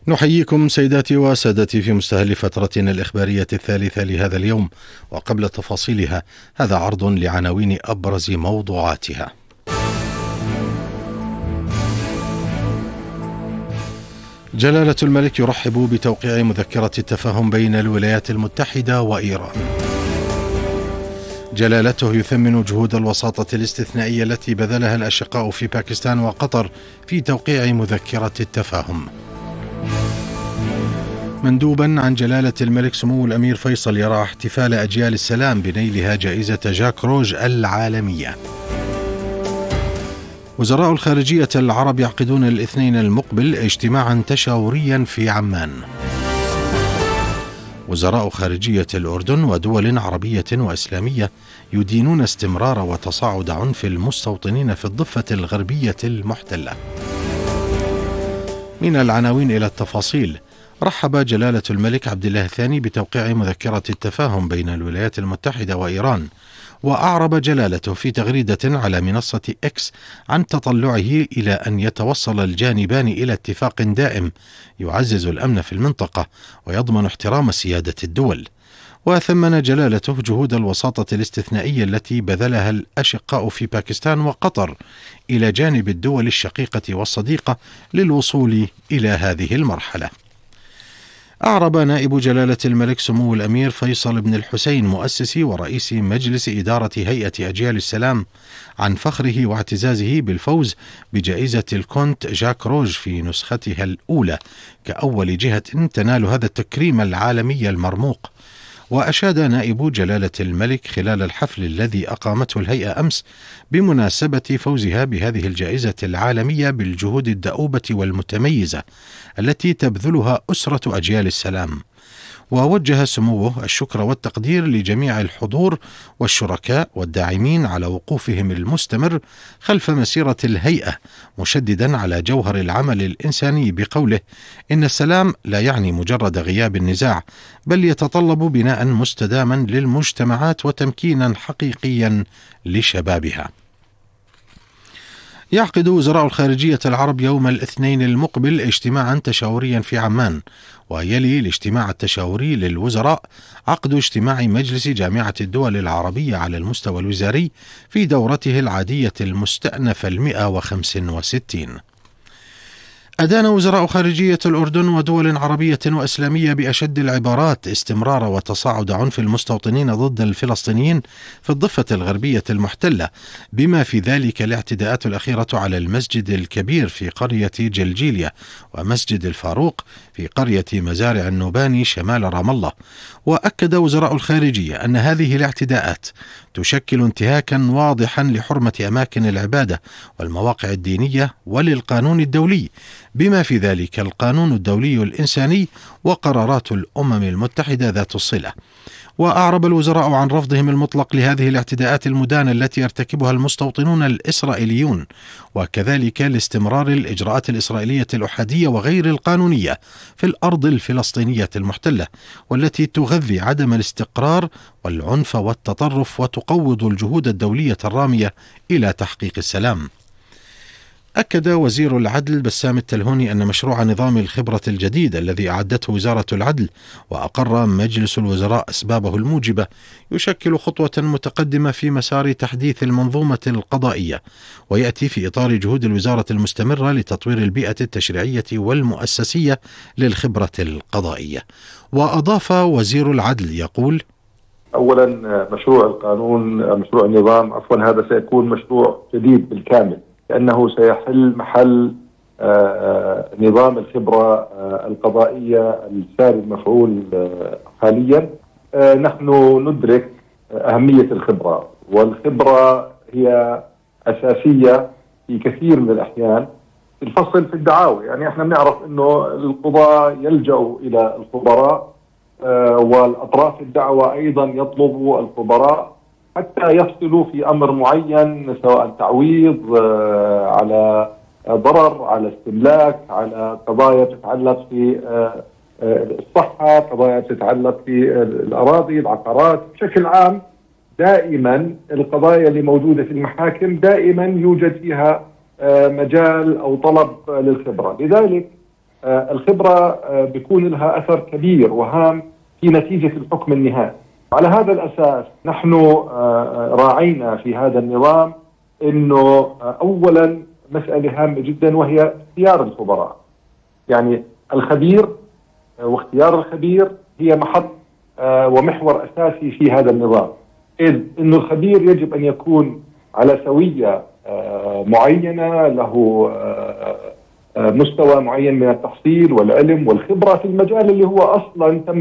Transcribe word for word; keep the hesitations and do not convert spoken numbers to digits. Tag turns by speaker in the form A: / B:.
A: نحييكم سيداتي وسادتي في مستهل فترتنا الإخبارية الثالثة لهذا اليوم، وقبل تفاصيلها هذا عرض لعناوين أبرز موضوعاتها. جلالة الملك يرحب بتوقيع مذكرة التفاهم بين الولايات المتحدة وإيران. جلالته يثمن جهود الوساطة الاستثنائية التي بذلها الأشقاء في باكستان وقطر في توقيع مذكرة التفاهم. مندوبا عن جلالة الملك سمو الأمير فيصل يرى احتفال أجيال السلام بنيلها جائزة جاك روج العالمية. وزراء الخارجية العرب يعقدون الاثنين المقبل اجتماعا تشاوريا في عمان. وزراء خارجية الأردن ودول عربية وإسلامية يدينون استمرار وتصاعد عنف المستوطنين في الضفة الغربية المحتلة. من العناوين إلى التفاصيل. رحب جلالة الملك عبد الله الثاني بتوقيع مذكرة التفاهم بين الولايات المتحدة وإيران، وأعرب جلالته في تغريدة على منصة إكس عن تطلعه إلى أن يتوصل الجانبان إلى اتفاق دائم يعزز الأمن في المنطقة ويضمن احترام سيادة الدول. وثمن جلالته جهود الوساطة الاستثنائية التي بذلها الأشقاء في باكستان وقطر إلى جانب الدول الشقيقة والصديقة للوصول إلى هذه المرحلة. أعرب نائب جلالة الملك سمو الأمير فيصل بن الحسين مؤسس ورئيس مجلس إدارة هيئة أجيال السلام عن فخره واعتزازه بالفوز بجائزة الكونت جاك روج في نسختها الأولى كأول جهة تنال هذا التكريم العالمي المرموق. وأشاد نائب جلالة الملك خلال الحفل الذي أقامته الهيئة أمس بمناسبة فوزها بهذه الجائزة العالمية بالجهود الدؤوبة والمتميزة التي تبذلها أسرة أجيال السلام. ووجه سموه الشكر والتقدير لجميع الحضور والشركاء والداعمين على وقوفهم المستمر خلف مسيرة الهيئة، مشددا على جوهر العمل الإنساني بقوله: إن السلام لا يعني مجرد غياب النزاع، بل يتطلب بناء مستداما للمجتمعات وتمكينا حقيقيا لشبابها. يعقد وزراء الخارجية العرب يوم الاثنين المقبل اجتماعا تشاوريا في عمان، ويلي الاجتماع التشاوري للوزراء عقد اجتماع مجلس جامعة الدول العربية على المستوى الوزاري في دورته العادية المستأنفة المئة وخمس وستين. أدان وزراء خارجية الأردن ودول عربية وإسلامية بأشد العبارات استمرار وتصاعد عنف المستوطنين ضد الفلسطينيين في الضفة الغربية المحتلة، بما في ذلك الاعتداءات الأخيرة على المسجد الكبير في قرية جلجيلية ومسجد الفاروق في قرية مزارع النوباني شمال رام الله. وأكد وزراء الخارجية أن هذه الاعتداءات تشكل انتهاكا واضحا لحرمة أماكن العبادة والمواقع الدينية وللقانون الدولي، بما في ذلك القانون الدولي الإنساني وقرارات الأمم المتحدة ذات الصلة. وأعرب الوزراء عن رفضهم المطلق لهذه الاعتداءات المدانة التي يرتكبها المستوطنون الإسرائيليون، وكذلك لاستمرار الإجراءات الإسرائيلية الأحادية وغير القانونية في الأرض الفلسطينية المحتلة، والتي تغذي عدم الاستقرار والعنف والتطرف وتقوض الجهود الدولية الرامية إلى تحقيق السلام. أكد وزير العدل بسام التلهوني أن مشروع نظام الخبرة الجديد الذي أعدته وزارة العدل وأقر مجلس الوزراء أسبابه الموجبة يشكل خطوة متقدمة في مسار تحديث المنظومة القضائية، ويأتي في إطار جهود الوزارة المستمرة لتطوير البيئة التشريعية والمؤسسية للخبرة القضائية. وأضاف وزير العدل يقول:
B: أولا مشروع القانون مشروع النظام عفوا هذا سيكون مشروع جديد بالكامل، لأنه سيحل محل نظام الخبرة القضائية الساري المفعول حاليا. نحن ندرك أهمية الخبرة، والخبرة هي أساسية في كثير من الأحيان في الفصل في الدعاوى. يعني احنا بنعرف انه القضاة يلجأوا إلى الخبراء، والأطراف الدعوة أيضا يطلبوا الخبراء حتى يفصلوا في أمر معين، سواء تعويض على ضرر، على استملاك، على قضايا تتعلق في الصحة، قضايا تتعلق في الأراضي، العقارات بشكل عام. دائما القضايا اللي موجودة في المحاكم دائما يوجد فيها مجال أو طلب للخبرة. لذلك الخبرة بيكون لها أثر كبير وهام في نتيجة الحكم النهائي. على هذا الأساس نحن راعينا في هذا النظام أنه أولا مسألة هامة جدا وهي اختيار الخبراء. يعني الخبير واختيار الخبير هي محط ومحور أساسي في هذا النظام، إذ أن الخبير يجب أن يكون على سوية معينة، له مستوى معين من التحصيل والعلم والخبرة في المجال اللي هو أصلا تم